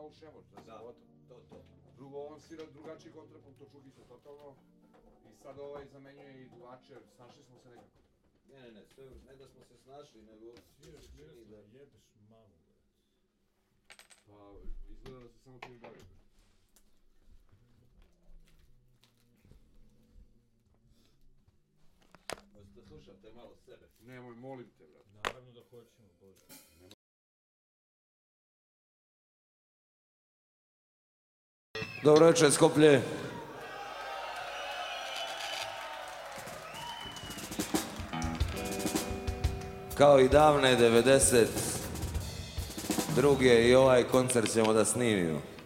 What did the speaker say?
malo šemoć, da se gotovo. To. Drugo, on svira drugačiji kontrapunkt od Čukića totalno. I sad zamenjuje i duvače, snašli smo se nekako. Ne, sve, ne da smo se snašli, nego... Sviraš da jebeš mamu, brate. Pa, izgleda da se samo to i bavi. Možete da slušate malo sebe. Nemoj, molim te, brate. Naravno da hoćemo, Bože. Dobro večer, Skoplje. Kao i davne 92. i ovaj koncert ćemo da snimimo.